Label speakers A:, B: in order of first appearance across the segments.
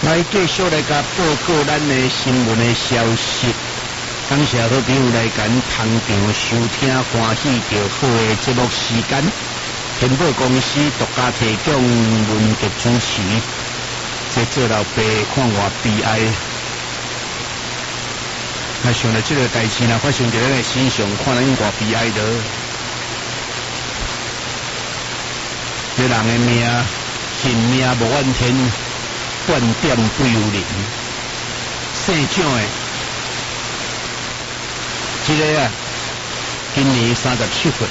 A: 来继续来甲报告咱的新闻的消息。感谢好朋友来咱捧场收听欢喜着好的节目时间。天宝公司独家提供文节主持，这做老爸看我悲哀。那想到这个代志呢，发生在咱的身上，看咱偌悲哀的。这人的命，性命无怨天，半点不由人。姓蒋的，这个啊，今年37岁，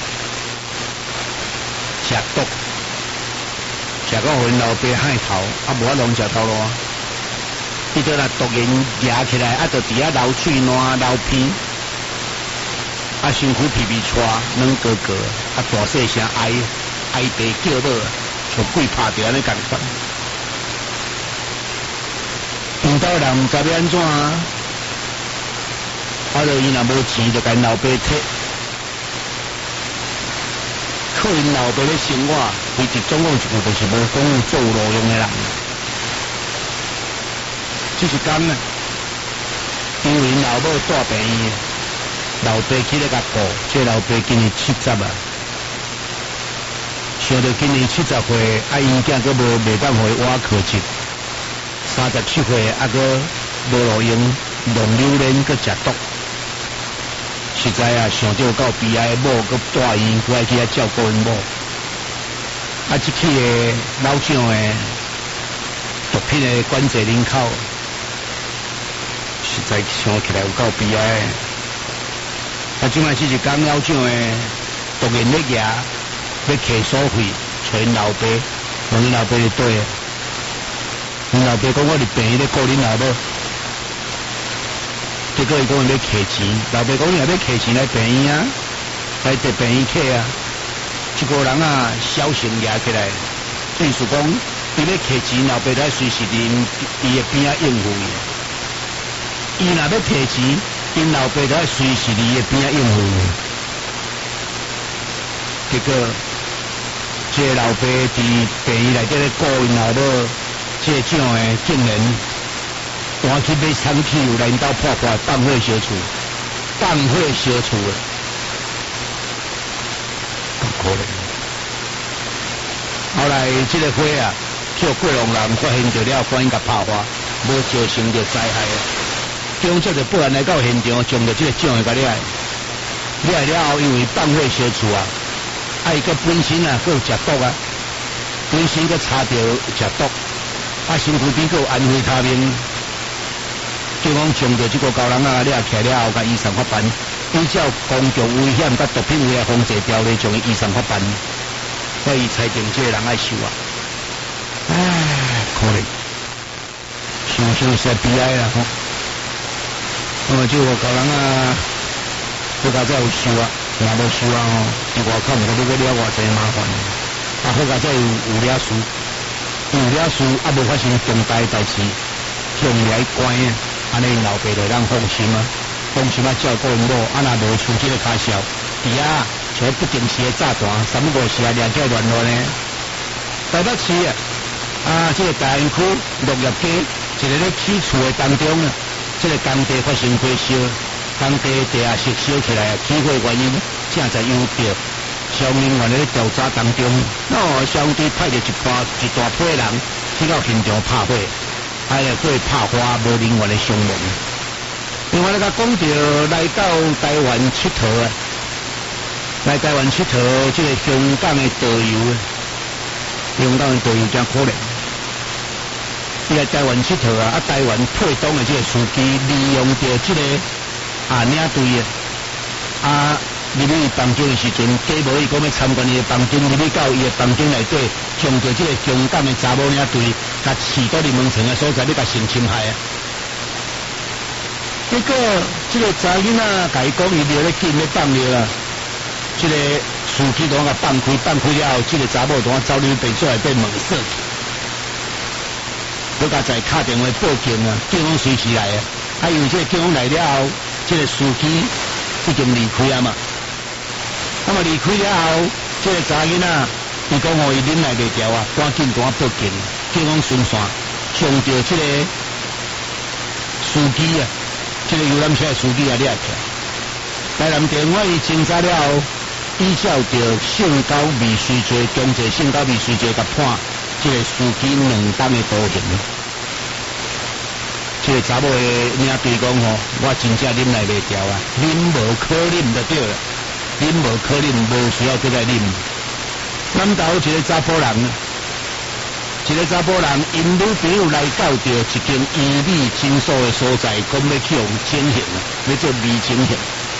A: 食毒，食到阮老爸害头，啊无法弄食头路。伊就若毒瘾夹起来，啊，就伫遐流喙烂、流鼻，啊，身躯皮皮喘，软哥哥，啊，大细声哀地叫落，像鬼拍着安尼共款。因兜人毋知要安怎啊？啊，就伊若无钱，就甲因老爸摕，靠因老爸咧生活，伊一总共一句就是无讲做路用的人。这是讲啊，因为因老母大病院，老爸去咧甲顾，这老爸今年70啊，想到今年70岁，啊，因囝佫袂当互伊挖科级，37岁啊佫无路用，弄榴莲佫食毒，实在啊，想到到悲哀，某佫大医佫爱去遐照顾因某，啊，即起个老蒋的毒品的关节人口。实在想起来有够悲哀。啊，即摆只是讲老蒋的毒瘾咧举，要摕所费，找因老爸，问因老爸就对啊。因老爸讲我伫病院咧顾恁老母，结果伊讲要摕钱，老爸讲你若要摕钱来病院啊，来伫病院摕啊。一个人啊，小心举起来，意思讲伊要摕钱，老爸在随时伫伊的边仔应付伊。伊若要摕钱，因老爸就要随时伫伊边仔应付。结果，这个老爸伫病院内底咧顾因老母，这种的竟然赶去买枪器，有来因兜破坏放火烧厝，放火烧厝的，够可怜。后来这个火啊，叫过龙人发现到了，赶紧甲拍花，无造成着灾害啊。警察就不然来到现场，将着这个蒋的甲掠，掠了后，因为放火烧厝啊，伊个本身啊，佫有食毒啊，本身佫查着食毒，啊，身躯边佫有安非他命，警方将着这个高人啊掠起来了后，甲移送法办，依照公共危险甲毒品危害防治条例，将伊移送法办，所以裁定这个人爱受啊，唉，可怜，想实在悲哀啦吼。这个高人啊，不加再有事啊，若无事啊吼，伫外口毋过要了偌济麻烦。啊，好加再有了事，有了事啊，无发生重大代志，向伊来关啊，安尼老爸就让放心啊，放心啊照顾因某，啊若无出这个开销，伫啊像不定时的炸弹，3、5时啊掠叫乱乱呢。台北市啊，这个大安区绿叶街一个咧起厝的当中啊。这个工地发生火烧，工地地下室烧起来，起火原因正在有调，消防人员咧调查当中，消防队派着一大批人去到现场拍火，火拍花无人员的伤亡。另外咧，甲讲到来到台湾佚佗啊，来台湾佚佗，这个香港的导游啊，香港的导游真可怜。伊来台湾佚佗啊！台湾配当的这个司机利用着这个领队入去房间的时阵，假无伊讲要参观伊的房间，入去到伊的房间内底，将着这个香港的查某领队，甲饲到入门层的所在，要甲性侵害啊！结果这个查囡仔甲伊讲，伊留咧紧咧放了啊！这个司机就甲放开了后，这个查某就走入病所内底问说。我甲在打电话报警啊，警方随时来啊。因为这个警方来了后，这个司机已经离开啊嘛。那么离开了后，这个查囡仔，伊讲伊忍耐袂住啊，赶紧报警。警方巡线， 将着这个司机啊，这个游览车的司机啊抓起来。台南地法院侦查了后，依照着性交未遂罪、强制性交未遂罪，甲判这个司机2档的徒刑。这个查某的领队讲吼，我真正忍耐袂掉啊，忍无可忍就对了，忍无可忍，无需要再来忍。南投一个查甫人，因女朋友来到着一间医美诊所的所在，讲要去用整形啊，要做微整形。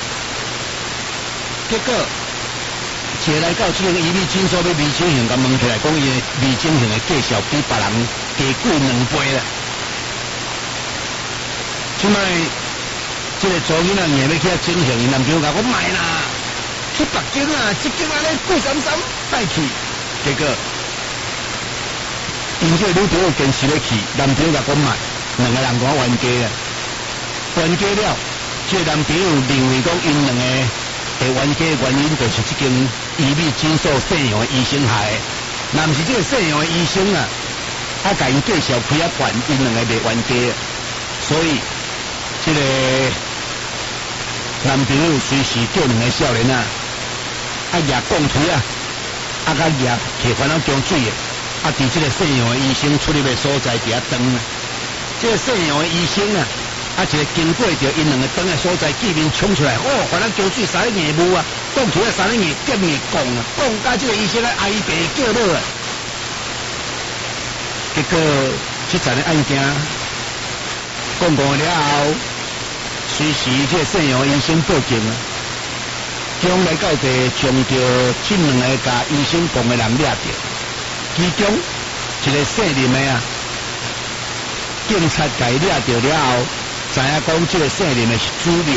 A: 结果，一个来到这间医美诊所要微整形，甲问起来讲伊的微整形的介绍比别人加贵2倍啦。即摆这个查囡仔硬要去遐整形，伊男朋友甲我买啦，去北京啊，这间安尼贵33带去，结果因这个女朋友坚持要去，男朋友甲我买，2个人讲冤家啊，冤家了，这个男朋友认为讲因2个会冤家的原因，就是这间医美诊所姓杨的医生害的，若毋是这个姓杨的医生啊，甲因介绍开馆，因2个袂冤家，所以。这个男朋友随时叫2个少年啊，举杠腿啊，甲举摕烦恼江水的，伫这个姓杨的医生出入的所在伫遐等啊。这个姓杨的医生啊，一个经过着因2个等的所在，见面冲出来，烦恼江水3个硬舞啊，杠腿啊3个硬剑硬讲啊，讲甲这个医生哀病叫落啊。结果这场的案件讲过了后。随时，这个姓杨的医生报警啊，将来到地将着这2个甲医生讲的人抓着，其中一个姓林的啊，警察甲伊抓着了后，知影讲这个姓林的是主流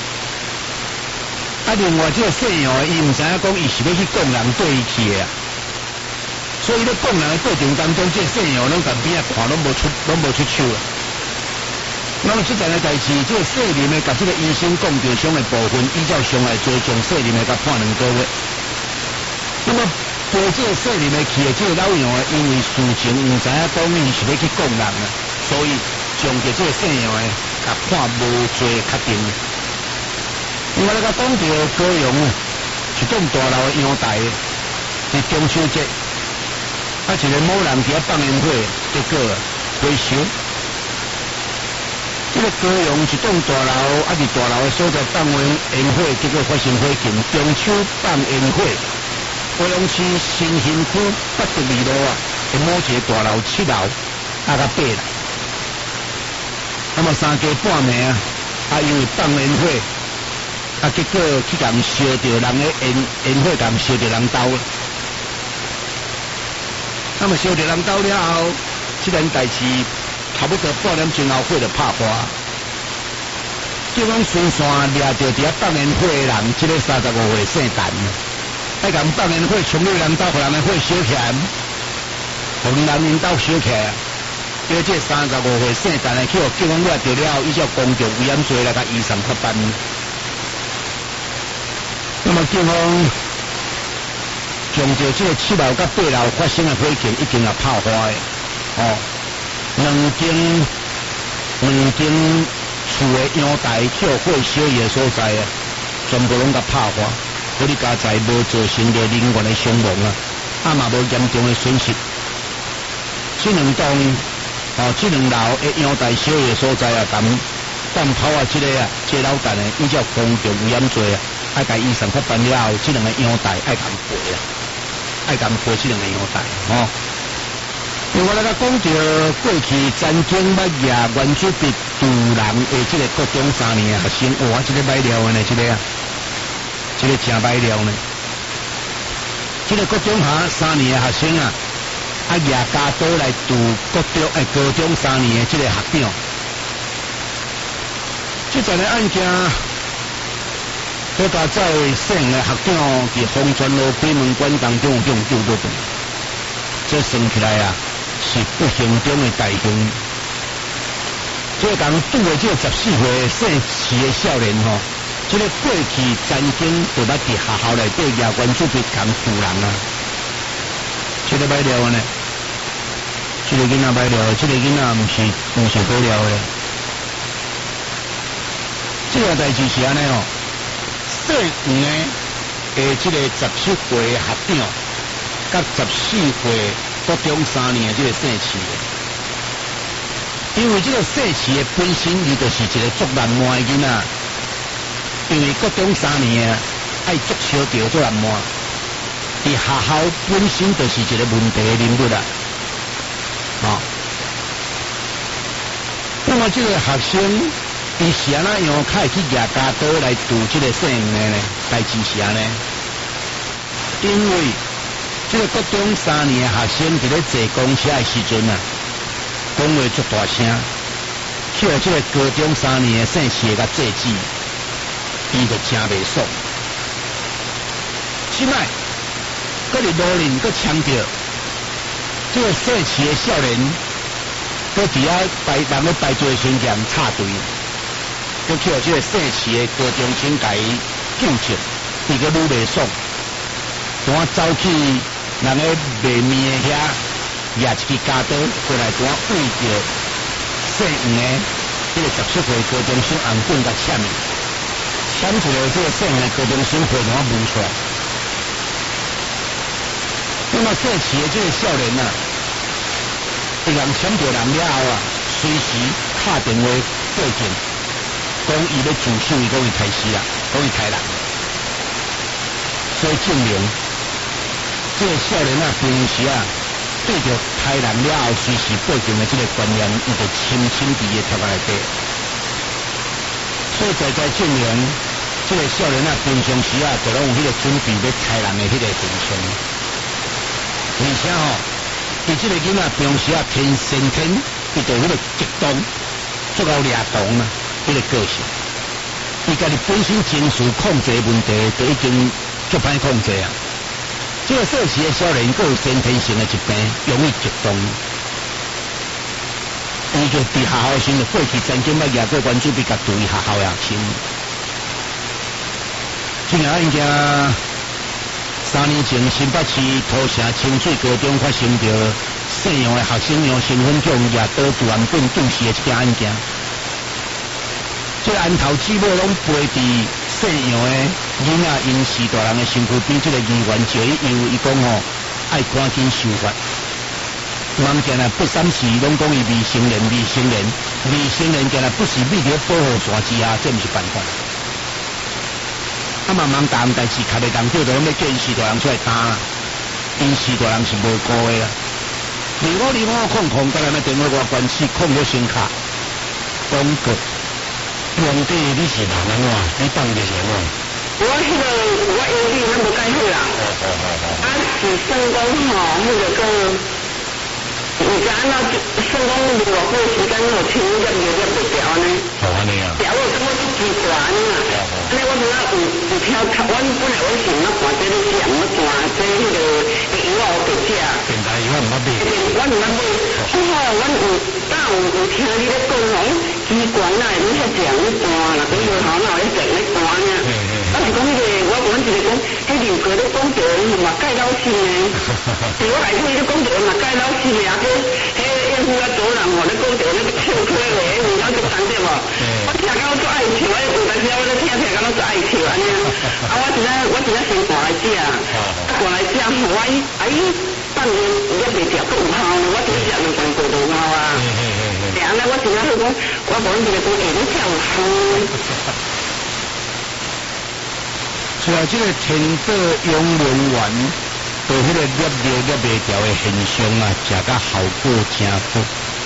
A: 啊。另外这个姓杨的，伊毋知影讲伊是要去讲人对伊去的啊，所以咧讲人的过程当中，这个姓杨拢甲边啊看，拢无出手啊。那么这阵的代志，这个姓林的甲这个医生讲着伤的部分，依照伤害罪，将姓林的甲判2个月。那么陪这个姓林的去的这个老杨啊，因为事情毋知影讲伊是要去讲人啊，所以将着这个姓杨的甲判无罪确定。我来甲讲着高雄啊，一栋大楼的阳台，伫中秋节，一个某人伫遐放烟火，结果回收。这个高雄一栋大楼，伫大楼的所在放烟火，结果发生火警。中秋放烟火，高雄市新兴区北德2路啊，的某一个大楼7楼，甲8楼。那么3家半暝啊，因为放烟火，结果去共烧着人的烟火，共烧着人兜了。那么烧着人兜了后，这件代志。差不多半点钟后，火就拍花。警方宣传抓着伫遐放烟火的人，这个35岁姓陈，爱共放烟火冲入人兜，互人的火烧起来，互人因兜烧起来。因为这35岁姓陈的，去互警方抓着了后，依照公众危险罪来甲移送法办。那么警方将着这个7楼甲8楼发生的火警，已经也拍花的，两间厝的阳台去火烧伊的所在啊，全部拢甲拍花，好哩加在无造成着人员的伤亡啊，嘛无严重的损失。这2栋这2楼的阳台烧伊的所在啊，弹炮啊，这个老陈的依照公众危险罪啊，爱甲医生法办了后，这2个阳台爱共赔啊，爱共赔这2个阳台我来甲讲着过去曾经捌夜原子笔毒人的这个国中3年的学生，这个歹料的呢，这个真歹料呢。这个国中3年的学生啊，夜加多来读高中3年的这个学长。这阵的案件，好大早姓的学长伫红泉路北门关当中用救过的，这算起来啊。是不幸中的大幸。这个人拄的这个14岁姓徐的少年这个过去曾经就捌伫学校内底夜原子笔共毒人啊，这个歹料呢。 这个囡仔歹了，这个囡仔毋是好了的。这个代志是安尼哦，姓黄的这个17岁学长，甲14岁国中3年的这个姓徐的，因为这个姓徐的本身伊就是一个足难磨的囡仔，因为国中3年爱足小条足难磨，伫学校本身就是一个问题的人物啦，那么这个学生。伊是安怎样开去牙家刀来赌这个姓黄的呢？代志是安尼，因为这个国中3年的学生伫咧坐公车的时阵啊，讲话足大声，叫这个高中3年的姓徐甲制止，伊就真袂爽。即摆，搁伫路人搁强调，这个姓徐的少年，搁伫遐人咧排队先嫌插队。佮叫这个姓徐的高中生甲伊救出，伊个愈袂爽，单走去人个卖面的遐，拿一支家刀过来，单为着姓黄的这个17岁高中生红棍甲签一个这个姓黄的高中生回单摸出来。那么姓徐的这个少年啊，伊人签着人了后啊，随时打电话报警。讲伊要自首，伊讲伊杀死啦，讲伊杀人，所以证明这个少年啊，平时啊对着杀人了后随时报警的这个观念，伊就深深伫个头壳内底。所以在证明这个少年啊，平常时啊，就拢有迄个准备要杀人的迄个形象。而且吼，伊这个囡仔平时啊，天先天伊就迄个激动，足够掠动啊。这个个性，伊家己本身情绪控制问题就已经足歹控制啊。这个姓徐的少年，佫有先天性的疾病，容易激动。伊就伫学校时，就过去曾经捌举过关注比较对学校的学生。今年因家3年前，新北市土城清水高中发生着姓杨的学生用身份证举刀自然棍撞死的这件案件。这个案头姊妹拢陪伫姓杨的囡仔因4大人的身躯边，这个议员就伊讲吼，爱赶紧修法。人家呢不三时，拢讲伊未成年，家呢不是秘伫保护伞之下，这毋是办法。慢慢担代志，卡袂当叫着，拢要叫因4大人出来担，因4大人是无辜的啦。25甲咱的电话我关系控了先卡，讲过。皇帝你是人安怎？你当就是安怎？
B: 我迄个我英语那无介好啦。是算讲吼，迄个讲，而家那算讲偌久时间互清业袂掉呢？
A: 安尼啊？
B: 掉我感觉足奇怪呢嘛。安尼我拄仔有听我本来我想要看这个是安怎看这迄个油啊有白食。
A: 电台油毋捌买。
B: 我毋捌买。阮有听你咧讲吼，机关哪会遐正咧弹啦？比如头哪会正咧弹呢？我是讲迄个，我阮一个讲，迄刘哥咧讲着嘛介老死呢。是我来听伊咧讲着嘛介老死的，啊个迄应付啊主人吼咧讲着那个笑亏话，有影足重对无？我听到我足爱笑，我有当时我咧听到我足爱笑安尼啊。我真正先挂来食，挂来食，我伊半年也袂食，佫有效呢。我只食2罐过有效啊。然后呢，我真正去讲，我无一个讲，你这有效。
A: 所以这个天道养人员对迄个捏袂掉的现象啊，食甲效果真好。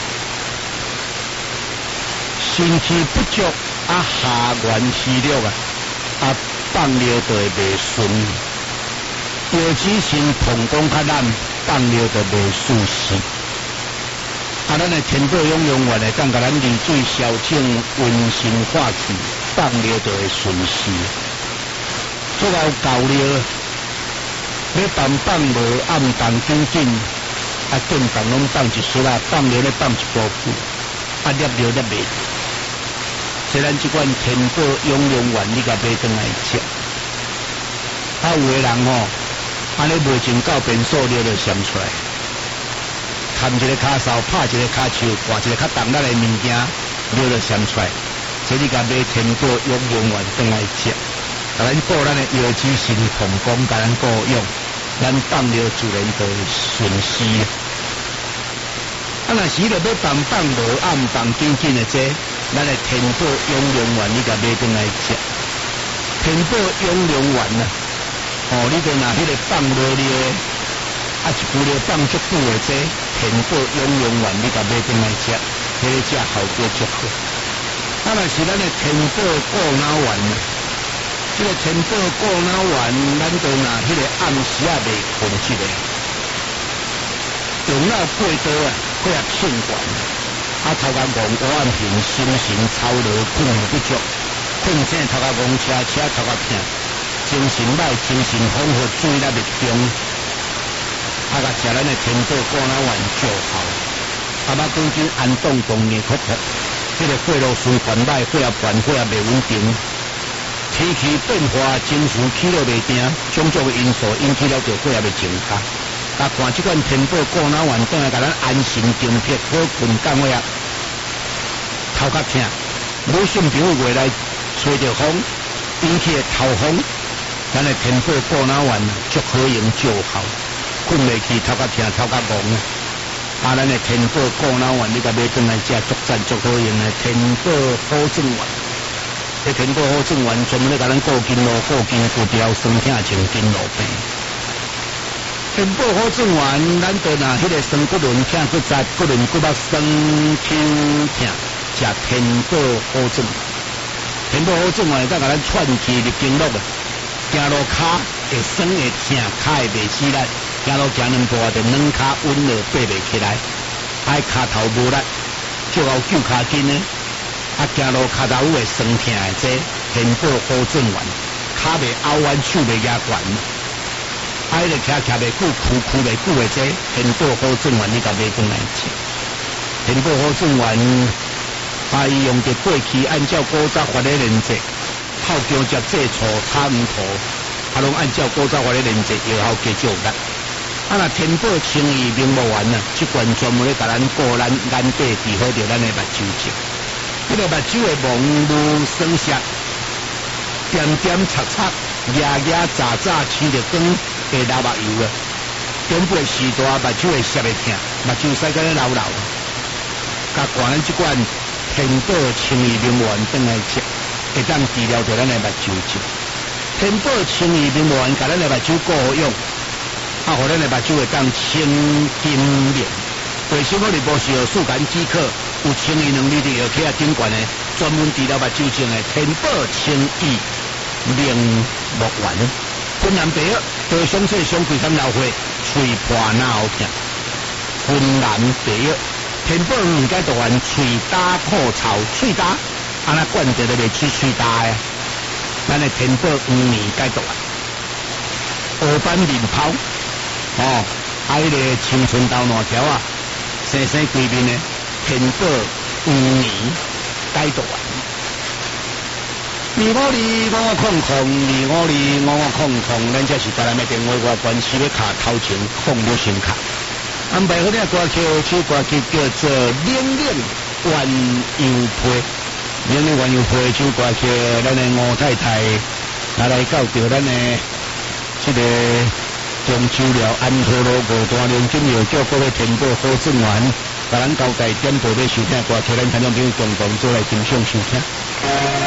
A: 身体不足下元气力放尿就会袂顺。尤其是膀胱较烂，放尿就袂舒适。咱的天道养人员会当甲咱利水消肿、温心化气，放尿就会顺势。做到够尿，要放无暗放紧，顿放拢放一束啦，放尿咧放一部分，捏尿袂。所以咱即款天道养人员，你甲买转来食。有的人吼。安尼袂前到便所尿就闪出来， 砍一个骹梢，拍一个骹手，换一个较重力的物件，了就闪出来。所以你甲买天宝养龙丸转来食，甲咱顾咱的腰子神童讲，甲咱顾用，咱放了自然就顺势。啊，若是着要放无暗放紧紧的这，咱的天宝养龙丸你甲买转来食。天宝养龙丸啊，你着拿迄个放落去的，一句了放足久的这天宝养龙丸你甲买转来食，迄个食效果足好。啊，若是咱的天宝固脑丸啊，这个天宝固脑丸，咱着拿迄个暗时啊袂困这个，用了过多啊，配合性管，头壳戆乌暗平，心神操劳，困不足，困醒头壳戆车头壳痛，精神歹，精神恍惚，注意力不中，甲食咱的天宝固脑丸就好，把讲紧安动动力克服。这个血路循环歹，血压悬，血压袂稳定，天气变化，情绪起落袂定，种种因素引起了着血压袂增加。啊，看这款天宝固脑丸，当然甲咱安神精魄，好困降血压，头壳痛，女性朋友回来吹着风，引起的头风，咱的天宝固脑丸足好用就好，困袂去，头壳痛，头壳懵。咱的天宝固脑丸，你甲买转来食，足赞足好用的天宝好转丸。这天宝好转丸专门咧甲咱顾筋络、顾筋骨条、酸痛、清筋络病。天宝好转丸，咱着拿迄个酸骨轮痛、骨折、骨轮骨肉酸痛痛，食天宝好转丸。天宝好转丸，再甲咱串起入经络啊，行路骹会酸会痛，骹会袂死力。行路行两步就软骹稳了，爬袂起来，爱骹头无力，最后救骹筋呢。行路骹头会酸痛的这天宝好转丸，骹袂凹弯，手袂压悬，爱着徛袂久，躯袂久的这天宝好转丸，你甲买转来食。天宝好转丸，伊用着过去按照古早法的连制，泡姜汁制醋炒黄土，拢按照古早法的连制，药效加足力。若天宝清怡明目丸啊，这罐专门咧甲咱顾咱眼底治好着咱的目睭症。迄个目睭的蒙雾酸涩、点点擦擦、牙牙渣渣、青着光会流目油啊。中背时大目睭会涩会痛，目睭使甲咧流流。甲灌咱这罐天宝清怡明目丸转来食，会当治疗着咱的目睭症。天宝清怡明目丸甲咱的目睭顾好用。互咱的目睭会当清金亮，卫生福利部是由速干止咳，有清怡能力的药企顶悬的，专门治疗目睭症的天宝清怡明目丸。困难病多上册上贵三老血，喙破脑痛。困难病天宝唔该大丸，喙打口臭，喙打安那灌着都袂出喙打呀。咱的天宝黄年该大丸，黑斑面泡。迄个青春豆烂条啊，生生规面的天宝黄年解毒丸。2525500，2525500，咱这是台南的电话外关系要卡头前控六声卡。安排好呢歌曲，这歌曲叫做《冷冷鸳鸯被》。冷冷鸳鸯被这歌曲，咱的吴太太来到着咱的这个。中秋了，安和路五大龙井药叫各位天宝好转丸，甲咱交代点播要收听歌曲，咱听众朋友共同做来欣赏收听。